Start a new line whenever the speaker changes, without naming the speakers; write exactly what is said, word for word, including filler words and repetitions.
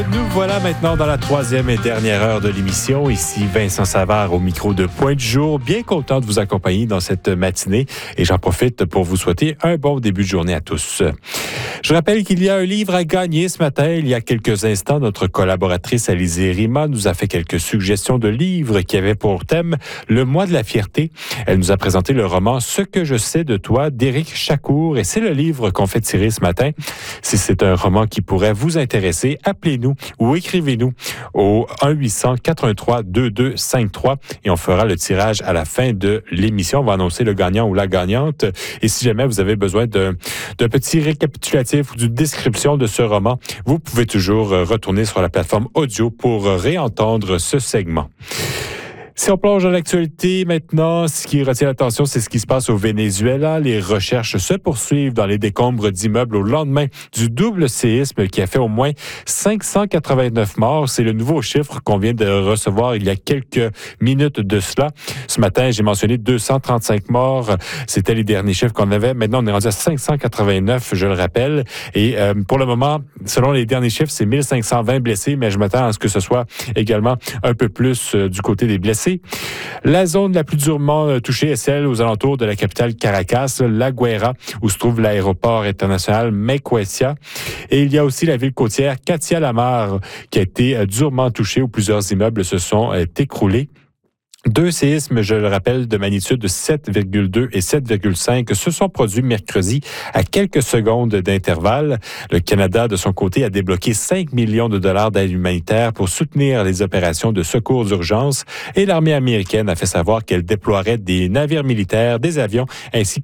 Nous voilà maintenant dans la troisième et dernière heure de l'émission. Ici Vincent Savard au micro de Point du Jour. Bien content de vous accompagner dans cette matinée et j'en profite pour vous souhaiter un bon début de journée à tous. Je rappelle qu'il y a un livre à gagner ce matin. Il y a quelques instants, notre collaboratrice Alizée Rima nous a fait quelques suggestions de livres qui avaient pour thème le mois de la fierté. Elle nous a présenté le roman Ce que je sais de toi d'Éric Chacour et c'est le livre qu'on fait tirer ce matin. Si c'est un roman qui pourrait vous intéresser, appelez-nous ou écrivez-nous au un huit cents quatre un trois deux deux cinq trois et on fera le tirage à la fin de l'émission. On va annoncer le gagnant ou la gagnante. Et si jamais vous avez besoin d'un, d'un petit récapitulatif ou d'une description de ce roman, vous pouvez toujours retourner sur la plateforme audio pour réentendre ce segment. Si on plonge dans l'actualité maintenant, ce qui retient l'attention, c'est ce qui se passe au Venezuela. Les recherches se poursuivent dans les décombres d'immeubles au lendemain du double séisme qui a fait au moins cinq cent quatre-vingt-neuf morts. C'est le nouveau chiffre qu'on vient de recevoir il y a quelques minutes de cela. Ce matin, j'ai mentionné deux cent trente-cinq morts. C'était les derniers chiffres qu'on avait. Maintenant, on est rendu à cinq cent quatre-vingt-neuf, je le rappelle. Et euh, pour le moment, selon les derniers chiffres, c'est mille cinq cent vingt blessés, mais je m'attends à ce que ce soit également un peu plus euh, du côté des blessés. La zone la plus durement touchée est celle aux alentours de la capitale Caracas, La Guaira, où se trouve l'aéroport international Mequesia. Et il y a aussi la ville côtière Catia-la-Mar, qui a été durement touchée, où plusieurs immeubles se sont écroulés. Deux séismes, je le rappelle, de magnitude sept virgule deux et sept virgule cinq se sont produits mercredi à quelques secondes d'intervalle. Le Canada, de son côté, a débloqué cinq millions de dollars d'aide humanitaire pour soutenir les opérations de secours d'urgence et l'armée américaine a fait savoir qu'elle déploierait des navires militaires, des avions ainsi que